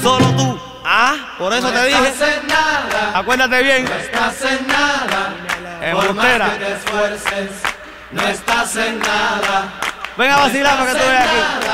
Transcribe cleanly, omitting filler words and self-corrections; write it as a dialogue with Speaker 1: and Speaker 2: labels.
Speaker 1: Solo tú. Por eso te dije.
Speaker 2: No estás en nada.
Speaker 1: Acuérdate bien.
Speaker 2: No estás en nada. Por más
Speaker 1: Embustera.
Speaker 2: que te esfuerces, no estás en nada.
Speaker 1: Ven a vacilar para que tú veas aquí.